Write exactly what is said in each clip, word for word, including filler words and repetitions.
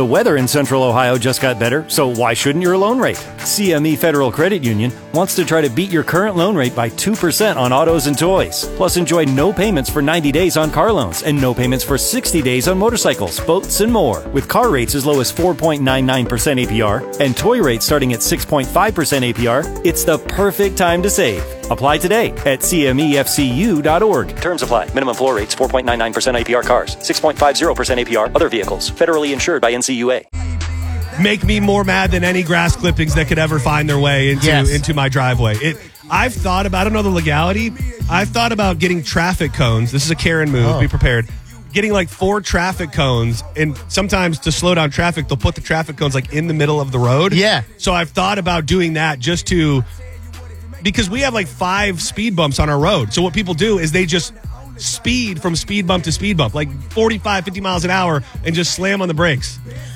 The weather in Central Ohio just got better, so why shouldn't your loan rate? C M E Federal Credit Union wants to try to beat your current loan rate by two percent on autos and toys. Plus, enjoy no payments for ninety days on car loans and no payments for sixty days on motorcycles, boats, and more. With car rates as low as four point nine nine percent A P R and toy rates starting at six point five percent A P R, it's the perfect time to save. Apply today at C M E F C U dot org. Terms apply. Minimum floor rates four point nine nine percent A P R cars, six point five zero percent A P R other vehicles. Federally insured by N C U A. Make me more mad than any grass clippings that could ever find their way into Yes. into my driveway. It. I've thought about, I don't know the legality. I've thought about getting traffic cones. This is a Karen move. Oh. Be prepared. Getting like four traffic cones, and sometimes to slow down traffic, they'll put the traffic cones like in the middle of the road. Yeah. So I've thought about doing that just to, because we have like five speed bumps on our road. So what people do is they just speed from speed bump to speed bump, like forty-five, fifty miles an hour, and just slam on the brakes.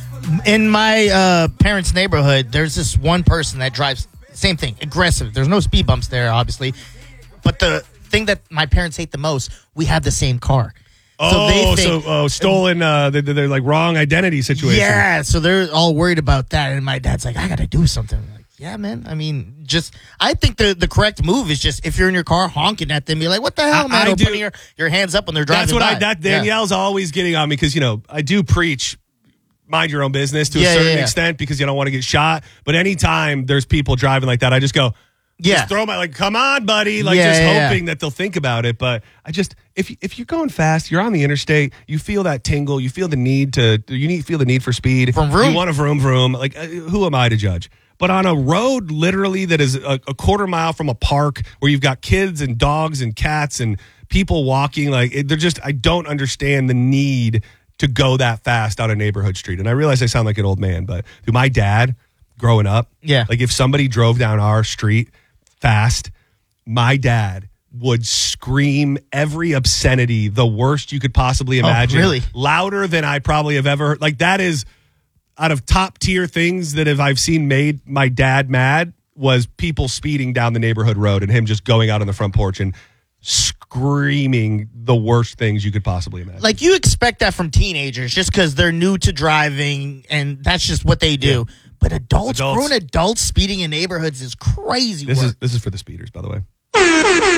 In my uh, parents' neighborhood, there's this one person that drives, same thing, aggressive. There's no speed bumps there, obviously. But the thing that my parents hate the most, we have the same car. Oh, so, they so think, oh, stolen, uh, they're, they're like wrong identity situation. yeah, so they're all worried about that. And my dad's like, I got to do something. I'm like, yeah, man. I mean, just, I think the, the correct move is just, if you're in your car honking at them, you're like, what the hell, I- man? I Or do- putting your, your hands up when they're driving That's what by. I, that Yeah. Danielle's always getting on me because, you know, I do preach mind your own business to Yeah, a certain yeah, yeah. extent because you don't want to get shot. But anytime there's people driving like that, I just go, Yeah. just throw my, like, come on, buddy. Like, Yeah, just yeah, yeah. hoping that they'll think about it. But I just, if, if you're going fast, you're on the interstate, you feel that tingle, you feel the need to, you need, feel the need for speed. Vroom, vroom. You want to vroom, vroom. Like, uh, who am I to judge? But on a road, literally, that is a, a quarter mile from a park where you've got kids and dogs and cats and people walking, like, it, they're just, I don't understand the need to go that fast on a neighborhood street. And I realize I sound like an old man, but dude, my dad, growing up, Yeah. like if somebody drove down our street fast, my dad would scream every obscenity, the worst you could possibly imagine. really? Louder than I probably have ever heard. Like, that is out of top tier things that if I've seen made my dad mad was people speeding down the neighborhood road and him just going out on the front porch and screaming the worst things you could possibly imagine. Like, you expect that from teenagers just because they're new to driving and that's just what they do. But adults, Adults. grown adults speeding in neighborhoods is crazy this work. is this is for the speeders, by the way.